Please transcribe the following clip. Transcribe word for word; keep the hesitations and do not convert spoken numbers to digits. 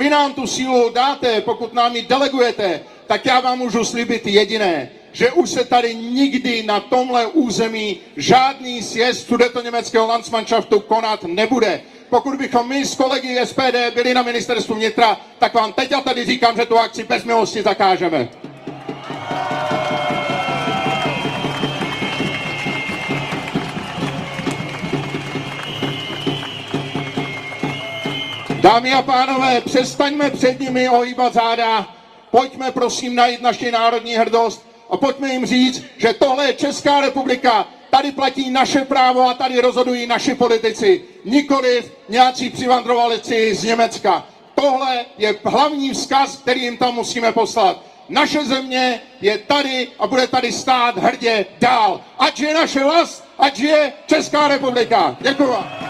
vy nám tu sílu dáte, pokud nám ji delegujete, tak já vám můžu slíbit jediné, že už se tady nikdy na tomhle území žádný sjezd sudetoněmeckého Landsmannschaftu konat nebude. Pokud bychom my s kolegy S P D byli na ministerstvu vnitra, tak vám teď a tady říkám, že tu akci bez milosti zakážeme. Dámy a pánové, přestaňme před nimi ohýbat záda, pojďme prosím najít naši národní hrdost a pojďme jim říct, že tohle je Česká republika, tady platí naše právo a tady rozhodují naši politici, nikoliv nějací přivandrovalci z Německa. Tohle je hlavní vzkaz, který jim tam musíme poslat. Naše země je tady a bude tady stát hrdě dál. Ať je naše vlast, ať je Česká republika. Děkuji vám.